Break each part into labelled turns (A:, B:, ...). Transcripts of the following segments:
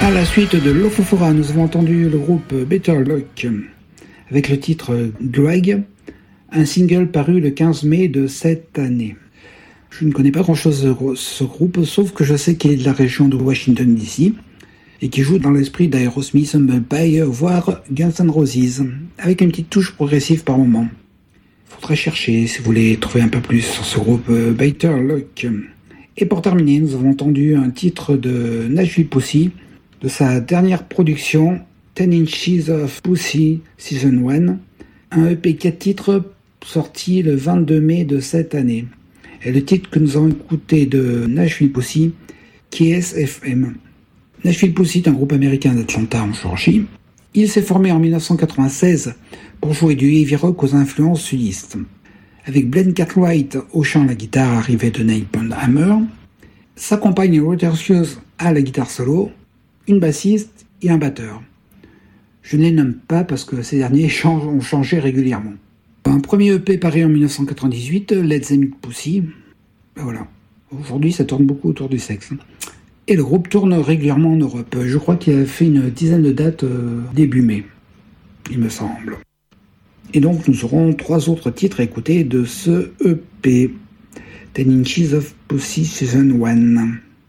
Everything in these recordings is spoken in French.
A: À la suite de Lofofora, nous avons entendu le groupe Better Luck avec le titre Greg, un single paru le 15 mai de cette année. Je ne connais pas grand-chose de ce groupe, sauf que je sais qu'il est de la région de Washington DC et qui joue dans l'esprit d'Aerosmith, Humble Pie, voire Guns N' Roses, avec une petite touche progressive par moment. Faudrait chercher si vous voulez trouver un peu plus sur ce groupe Better Luck. Et pour terminer, nous avons entendu un titre de Nashville Pussy, de sa dernière production 10 Inches of Pussy Season 1, un EP 4 titres sorti le 22 mai de cette année. Et le titre que nous avons écouté de Nashville Pussy, KSFM. Nashville Pussy est un groupe américain d'Atlanta en Géorgie. Il s'est formé en 1996 pour jouer du heavy rock aux influences sudistes. Avec Glenn Cartwright au chant, la guitare arrivée de Neil Hammer, sa compagne Rotersius à la guitare solo, une bassiste et un batteur. Je ne les nomme pas parce que ces derniers ont changé régulièrement. Un premier EP paru en 1998, Let's Meet Pussy. Ben voilà. Aujourd'hui, ça tourne beaucoup autour du sexe. Et le groupe tourne régulièrement en Europe. Je crois qu'il a fait une dizaine de dates début mai, il me semble. Et donc, nous aurons 3 autres titres à écouter de ce EP. 10 Inches of Pussy Season 1.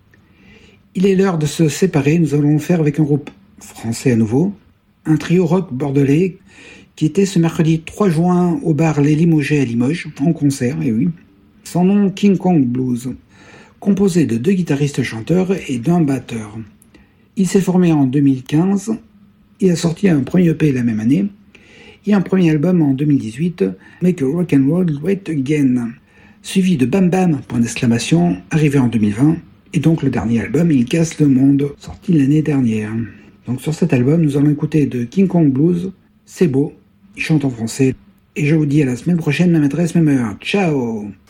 A: Il est l'heure de se séparer. Nous allons le faire avec un groupe français à nouveau. Un trio rock bordelais qui était ce mercredi 3 juin au bar Les Limogés à Limoges, en concert, et oui. Son nom, King Kong Blues, composé de 2 guitaristes chanteurs et d'un batteur. Il s'est formé en 2015, il a sorti un premier EP la même année, et un premier album en 2018, Make a Rock and Roll Great Again, suivi de Bam Bam, arrivé en 2020, et donc le dernier album, Il casse le monde, sorti l'année dernière. Donc sur cet album, nous allons écouter de King Kong Blues, C'est beau, il chante en français, et je vous dis à la semaine prochaine, même adresse, même heure. Ciao!